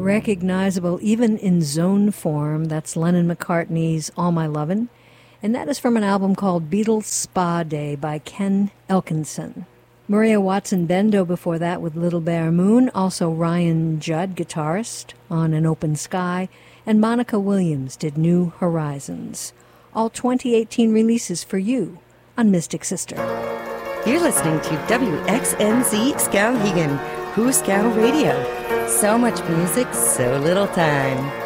recognizable even in zone form. That's Lennon-McCartney's All My Lovin', and that is from an album called Beatles Spa Day by Ken Elkinson. Maria Watson-Bendo before that with Little Bear Moon, also Ryan Judd, guitarist, on An Open Sky, and Monica Williams did New Horizons. All 2018 releases for you on Mystic Sister. You're listening to WXNZ Skowhegan, Who Skow Radio. So much music, so little time.